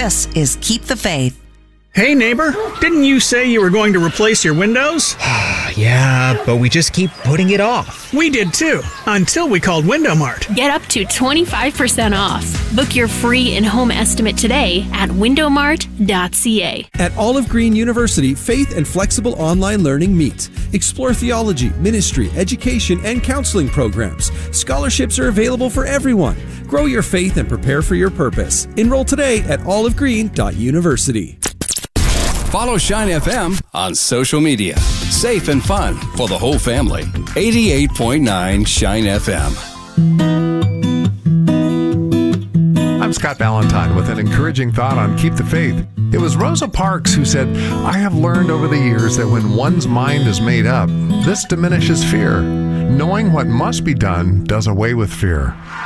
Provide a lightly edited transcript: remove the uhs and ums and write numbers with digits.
This is Keep the Faith. Hey neighbor, didn't you say you were going to replace your windows? Yeah, but we just keep putting it off. We did too, until we called Window Mart. Get up to 25% off. Book your free in-home estimate today at windowmart.ca. At Olive Green University, faith and flexible online learning meet. Explore theology, ministry, education, and counseling programs. Scholarships are available for everyone. Grow your faith and prepare for your purpose. Enroll today at olivegreen.university. Follow Shine FM on social media. Safe and fun for the whole family. 88.9 Shine FM. I'm Scott Valentine with an encouraging thought on Keep the Faith. It was Rosa Parks who said, "I have learned over the years that when one's mind is made up, this diminishes fear. Knowing what must be done does away with fear."